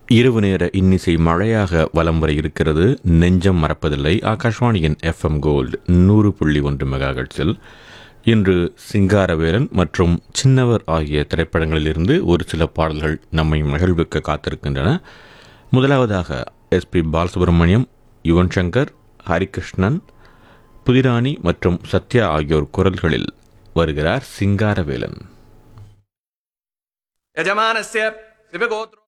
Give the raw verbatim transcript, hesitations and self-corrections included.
இரவு நேர இன்னிசை மழையாக வலம் வர இருக்கிறது. நெஞ்சம் மறப்பதில்லை. ஆகாஷ்வாணியின் எஃப்எம் கோல்டு நூறு புள்ளி ஒன்று மெகாஹெர்ட்ஸில் இன்று சிங்காரவேலன் மற்றும் சின்னவர் ஆகிய திரைப்படங்களிலிருந்து ஒரு சில பாடல்கள் நம்மை மகிழ்விக்க காத்திருக்கின்றன. முதலாவதாக எஸ்பி பாலசுப்ரமணியம், யுவன் சங்கர், ஹரிகிருஷ்ணன், புதிராணி மற்றும் சத்யா ஆகியோர் குரல்களில் வருகிறார் சிங்காரவேலன். யஜமானஸ்ய சிவகோத்ரோ